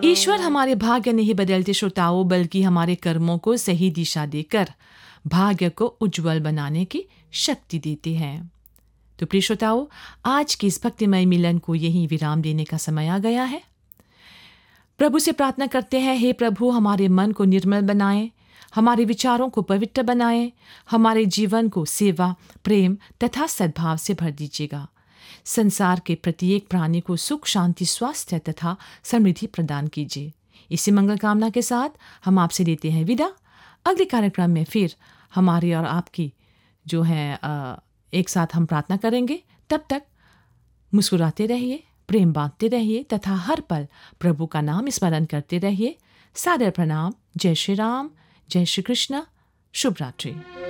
ईश्वर हमारे भाग्य नहीं बदलते श्रोताओं, बल्कि हमारे कर्मों को सही दिशा देकर भाग्य को उज्जवल बनाने की शक्ति देते हैं। तो प्रिय श्रोताओं, आज के इस भक्तिमय मिलन को यही विराम देने का समय आ गया है। प्रभु से प्रार्थना करते हैं, हे प्रभु, हमारे मन को निर्मल बनाएं, हमारे विचारों को पवित्र बनाएं, हमारे जीवन को सेवा, प्रेम तथा सद्भाव से भर दीजिएगा। संसार के प्रत्येक प्राणी को सुख, शांति, स्वास्थ्य तथा समृद्धि प्रदान कीजिए। इसी मंगल कामना के साथ हम आपसे लेते हैं विदा। अगले कार्यक्रम में फिर हमारी और आपकी जो है एक साथ हम प्रार्थना करेंगे। तब तक मुस्कुराते रहिए, प्रेम बांटते रहिए तथा हर पल प्रभु का नाम स्मरण करते रहिए। सादर प्रणाम। जय श्री राम, जय श्री कृष्ण। शुभ रात्रि।